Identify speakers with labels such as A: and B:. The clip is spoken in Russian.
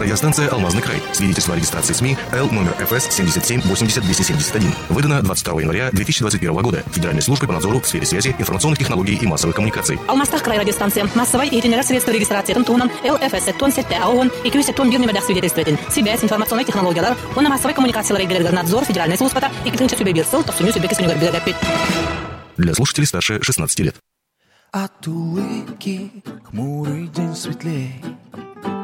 A: Радиостанция «Алмазный край». Свидетельство о регистрации СМИ Л номер ФС 77 80 271. Выдано 22 января 2021 года Федеральной службой по надзору в сфере связи, информационных технологий и массовых коммуникаций.
B: Алмастах край радиостанция. Массовой и средства регистрации тонн ЛФС тонн сетте АОН и küse тонн бирни медах свидетельстветін. Связь, информационные технологиялар, оны массовой коммуникациялар егелерген надзор Федеральной службата и китинче сөбе бирсыл, топсуню сөбеке сөнігер білгәппет.
A: Для слушателей старше 16 лет.
C: От улыбки хмурый день светлей.